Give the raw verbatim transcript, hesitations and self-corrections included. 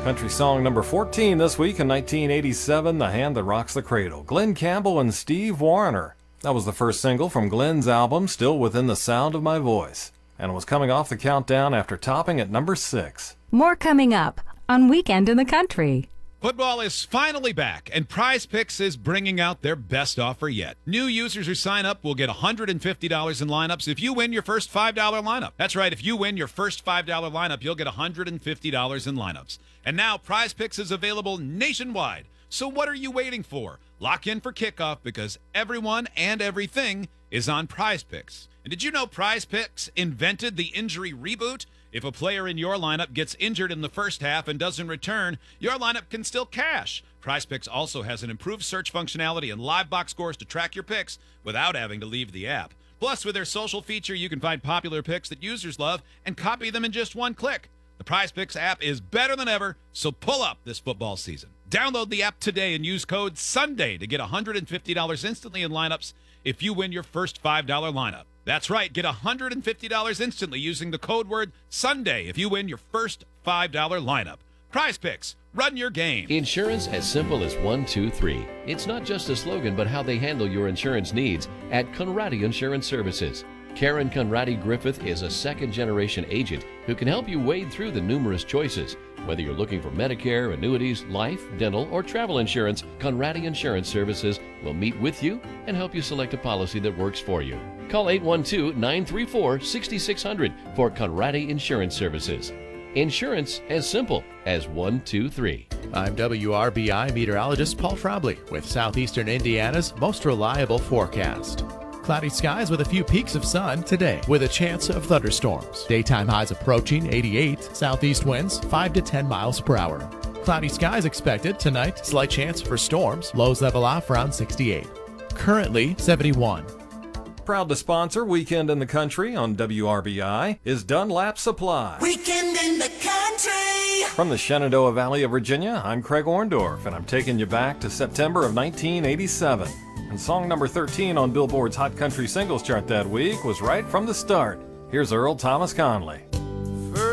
Country song number fourteen this week in nineteen eighty-seven, The Hand That Rocks the Cradle. Glenn Campbell and Steve Wariner. That was the first single from Glenn's album, Still Within the Sound of My Voice, and it was coming off the countdown after topping at number six. More coming up on Weekend in the Country. Football is finally back, and Prize Picks is bringing out their best offer yet. New users who sign up will get one hundred fifty dollars in lineups if you win your first five dollar lineup. That's right, if you win your first five dollar lineup, you'll get one hundred fifty dollars in lineups. And now Prize Picks is available nationwide. So what are you waiting for? Lock in for kickoff because everyone and everything is on Prize Picks. And did you know Prize Picks invented the injury reboot? If a player in your lineup gets injured in the first half and doesn't return, your lineup can still cash. Prize Picks also has an improved search functionality and live box scores to track your picks without having to leave the app. Plus, with their social feature, you can find popular picks that users love and copy them in just one click. The Prize Picks app is better than ever, so pull up this football season. Download the app today and use code SUNDAY to get one hundred fifty dollars instantly in lineups if you win your first five dollar lineup. That's right, get one hundred fifty dollars instantly using the code word SUNDAY if you win your first five dollar lineup. Prize Picks, run your game. Insurance as simple as one, two, three. It's not just a slogan, but how they handle your insurance needs at Conradi Insurance Services. Karen Conradi Griffith is a second-generation agent who can help you wade through the numerous choices. Whether you're looking for Medicare, annuities, life, dental, or travel insurance, Conradi Insurance Services will meet with you and help you select a policy that works for you. Call eight one two, nine three four, six six zero zero for Conradi Insurance Services. Insurance as simple as one, two, three. I'm W R B I meteorologist Paul Trombley with Southeastern Indiana's most reliable forecast. Cloudy skies with a few peaks of sun today with a chance of thunderstorms. Daytime highs approaching eighty-eight, southeast winds five to ten miles per hour. Cloudy skies expected tonight, slight chance for storms, lows level off around sixty-eight. Currently seventy-one. Proud to sponsor Weekend in the Country on W R B I is Dunlap Supply. Weekend in the Country! From the Shenandoah Valley of Virginia, I'm Craig Orndorff, and I'm taking you back to September of nineteen eighty-seven. And song number thirteen on Billboard's Hot Country Singles chart that week was right from the start. Here's Earl Thomas Conley.